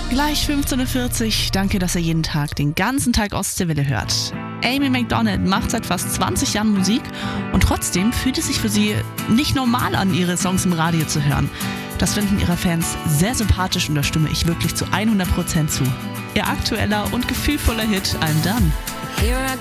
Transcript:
Gleich 15.40 Uhr. Danke, dass ihr jeden Tag, den ganzen Tag Ostseewelle hört. Amy Macdonald macht seit fast 20 Jahren Musik und trotzdem fühlt es sich für sie nicht normal an, ihre Songs im Radio zu hören. Das finden ihre Fans sehr sympathisch und da stimme ich wirklich zu 100% zu. Ihr aktueller und gefühlvoller Hit I'm Done.